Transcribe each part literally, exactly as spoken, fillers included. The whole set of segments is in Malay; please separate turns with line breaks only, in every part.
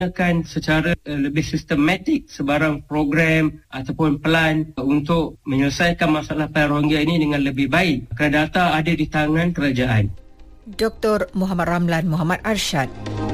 akan secara uh, lebih sistematik sebarang program ataupun plan untuk menyelesaikan masalah Rohingya ini dengan lebih baik kerana data ada di tangan kerajaan.
Doktor Muhammad Ramlan Muhammad Arsyad.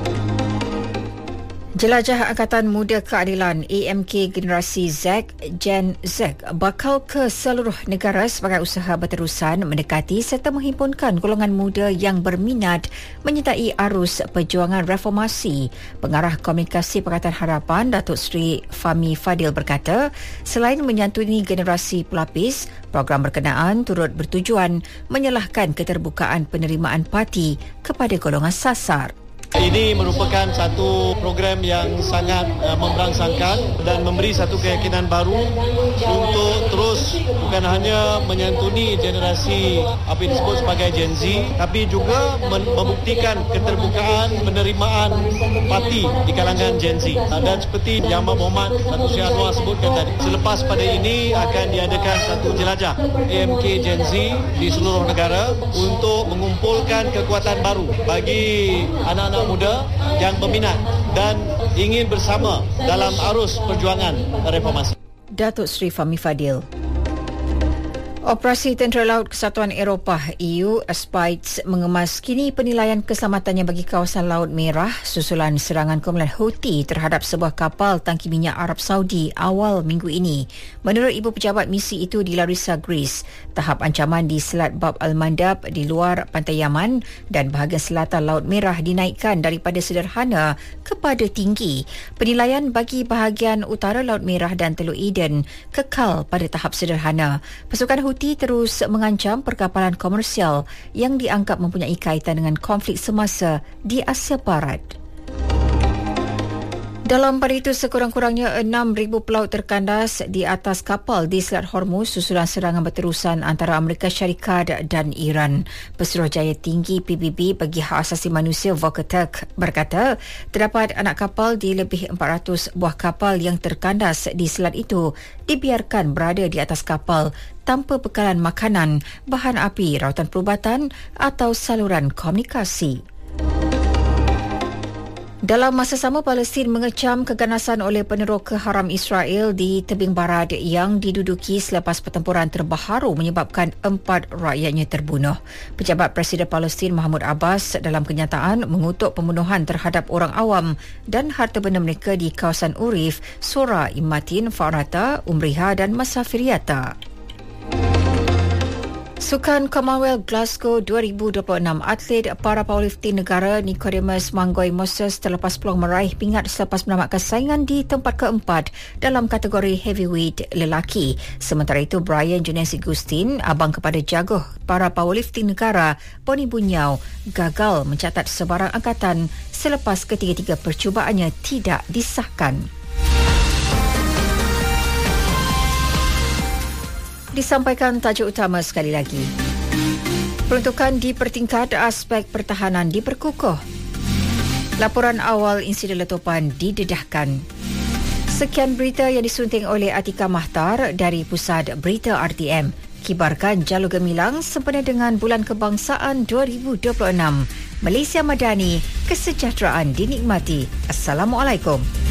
Jelajah Angkatan Muda Keadilan A M K Generasi Z, Gen Z, bakal ke seluruh negara sebagai usaha berterusan mendekati serta menghimpunkan golongan muda yang berminat menyertai arus perjuangan reformasi. Pengarah Komunikasi Pakatan Harapan, Datuk Seri Fahmi Fadil berkata, selain menyantuni generasi pelapis, program berkenaan turut bertujuan menyalahkan keterbukaan penerimaan parti kepada golongan sasar.
Ini merupakan satu program yang sangat uh, memberangsangkan dan memberi satu keyakinan baru untuk terus bukan hanya menyantuni generasi apa yang disebut sebagai Gen Z, tapi juga men- membuktikan keterbukaan penerimaan parti di kalangan Gen Z. Uh, dan seperti Yang Muhammad Datuk Seri Anwar sebutkan tadi, selepas pada ini akan diadakan satu jelajah A M K Gen Z di seluruh negara untuk mengumpulkan kekuatan baru bagi anak-anak muda yang berminat dan ingin bersama dalam arus perjuangan reformasi.
Datuk Seri Fahmi Fadil. Operasi Tentera Laut Kesatuan Eropah E U ASPIDES mengemas kini penilaian keselamatannya bagi kawasan Laut Merah susulan serangan kumpulan Houthi terhadap sebuah kapal tangki minyak Arab Saudi awal minggu ini. Menurut ibu pejabat misi itu di Larissa, Greece, tahap ancaman di Selat Bab Al-Mandab di luar pantai Yaman dan bahagian selatan Laut Merah dinaikkan daripada sederhana kepada tinggi. Penilaian bagi bahagian utara Laut Merah dan Teluk Eden kekal pada tahap sederhana. Pasukan Houthi terus mengancam perkapalan komersial yang dianggap mempunyai kaitan dengan konflik semasa di Asia Barat. Dalam pada itu, sekurang-kurangnya enam ribu pelaut terkandas di atas kapal di Selat Hormuz susulan serangan berterusan antara Amerika Syarikat dan Iran. Pesuruhjaya Tinggi P B B bagi Hak Asasi Manusia Volker Turk berkata, terdapat anak kapal di lebih empat ratus buah kapal yang terkandas di selat itu dibiarkan berada di atas kapal tanpa bekalan makanan, bahan api, rawatan perubatan atau saluran komunikasi. Dalam masa sama, Palestin mengecam keganasan oleh peneroka haram Israel di tebing barat yang diduduki selepas pertempuran terbaharu menyebabkan empat rakyatnya terbunuh. Pejabat Presiden Palestin Mahmud Abbas dalam kenyataan mengutuk pembunuhan terhadap orang awam dan harta benda mereka di kawasan Urif, Sora, Imatin, Farata, Umriha dan Masafiriata. Sukan Commonwealth Glasgow dua ribu dua puluh enam, atlet para powerlifting negara Nicodemus Mangoi Moses terlepas peluang meraih pingat selepas menamatkan saingan di tempat keempat dalam kategori heavyweight lelaki. Sementara itu, Brian Junesi Gustin, abang kepada jaguh para powerlifting negara Boni Bunyau, gagal mencatat sebarang angkatan selepas ketiga-tiga percubaannya tidak disahkan. Disampaikan tajuk utama sekali lagi. Peruntukan di peringkat aspek pertahanan diperkukuh. Laporan awal insiden letupan didedahkan. Sekian berita yang disunting oleh Atika Mahtar dari Pusat Berita R T M. Kibarkan jalur gemilang sempena dengan Bulan Kebangsaan dua ribu dua puluh enam. Malaysia Madani, kesejahteraan dinikmati. Assalamualaikum.